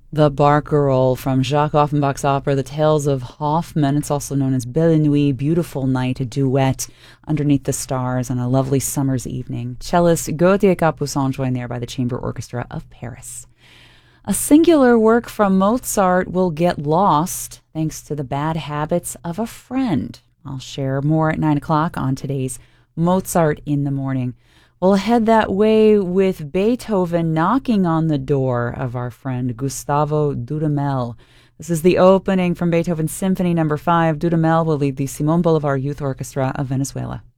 The Barcarolle from Jacques Offenbach's opera The Tales of Hoffmann. It's also known as Belle Nuit, Beautiful Night, a duet underneath the stars on a lovely summer's evening. Cellist Gauthier Capuçon joined there by the Chamber Orchestra of Paris. A singular work from Mozart will get lost thanks to the bad habits of a friend. I'll share more at 9 o'clock on today's Mozart in the Morning. We'll head that way with Beethoven knocking on the door of our friend Gustavo Dudamel. This is the opening from Beethoven's Symphony No. 5. Dudamel will lead the Simón Bolívar Youth Orchestra of Venezuela.